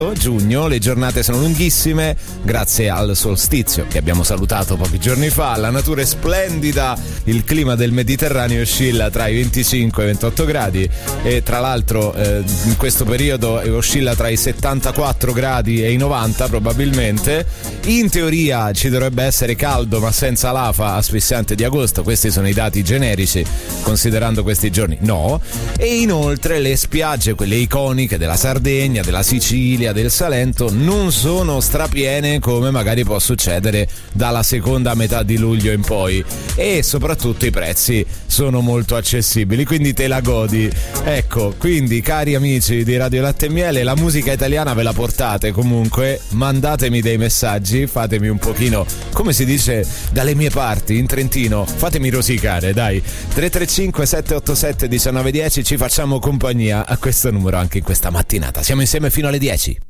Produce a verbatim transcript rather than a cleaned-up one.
giugno, le giornate sono lunghissime grazie al solstizio che abbiamo salutato pochi giorni fa. La natura è splendida, il clima del Mediterraneo oscilla tra i venticinque e i ventotto gradi e tra l'altro eh, in questo periodo oscilla tra i settantaquattro gradi e i novanta probabilmente. In teoria ci dovrebbe essere caldo ma senza l'afa asfissiante di agosto, questi sono i dati generici considerando questi giorni, no. E inoltre le spiagge, quelle iconiche della Sardegna, della Sicilia, del Salento, non sono strapiene come magari può succedere dalla seconda metà di luglio in poi, e soprattutto i prezzi sono molto accessibili, quindi te la godi. Ecco, quindi cari amici di Radio Latte e Miele, la musica italiana ve la portate comunque, mandatemi dei messaggi, fatemi un pochino, come si dice dalle mie parti in Trentino, fatemi rosicare, dai. Tre tre cinque sette otto sette uno nove uno zero, ci facciamo compagnia a questo numero anche in questa mattinata, siamo insieme fino alle dieci.